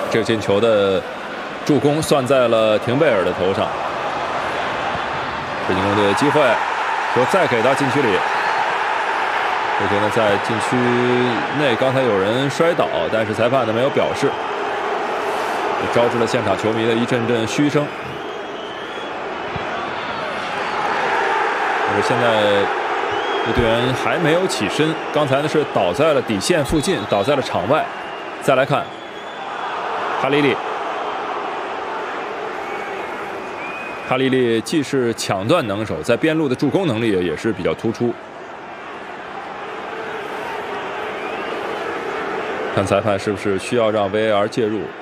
这个进球的助攻算在了廷贝尔的头上。这进攻队的机会，说再给到禁区里。这球呢在禁区内，刚才有人摔倒，但是裁判呢没有表示，也招致了现场球迷的一阵阵嘘声。但是现在这队员还没有起身，刚才呢是倒在了底线附近，倒在了场外。再来看哈利利。哈利利既是抢断能手，在边路的助攻能力也是比较突出。看裁判是不是需要让 VAR 介入。